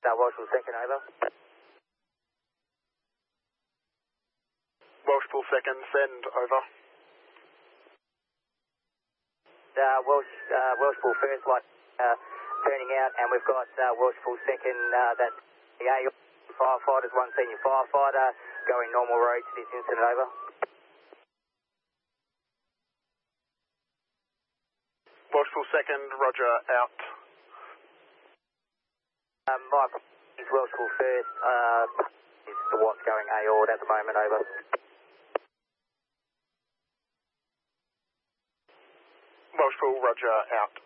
Welshpool second, over. Welshpool second, send, over. Welshpool first, light turning out, and we've got Welshpool second, that's the A firefighters, one senior firefighter, going normal road to this incident, over. Welshpool second, roger, out. Mike, is Welshpool first, is the Watts going AORD at the moment, over. Welshpool, roger, out.